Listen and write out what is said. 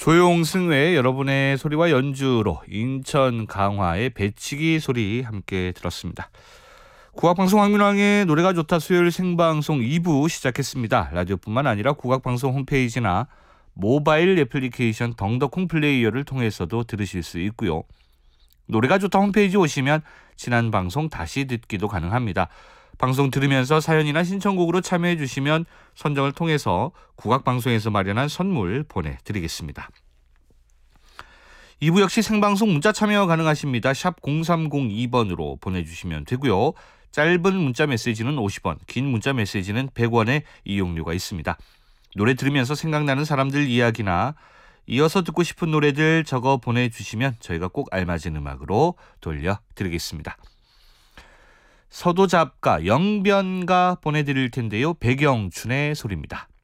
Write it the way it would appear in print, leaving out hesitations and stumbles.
조용승의 여러분의 소리와 연주로 인천 강화의 배치기 소리 함께 들었습니다. 국악방송 황민왕의 노래가 좋다 수요일 생방송 2부 시작했습니다. 라디오뿐만 아니라 국악방송 홈페이지나 모바일 애플리케이션 덩더콩 플레이어를 통해서도 들으실 수 있고요. 노래가 좋다 홈페이지 오시면 지난 방송 다시 듣기도 가능합니다. 방송 들으면서 사연이나 신청곡으로 참여해 주시면 선정을 통해서 국악방송에서 마련한 선물 보내드리겠습니다. 2부 역시 생방송 문자 참여 가능하십니다. 샵 0302번으로 보내주시면 되고요. 짧은 문자 메시지는 50원, 긴 문자 메시지는 100원의 이용료가 있습니다. 노래 들으면서 생각나는 사람들 이야기나 이어서 듣고 싶은 노래들 적어 보내주시면 저희가 꼭 알맞은 음악으로 돌려드리겠습니다. 서도 작가 영변가 보내드릴 텐데요. 백영춘의 소리입니다.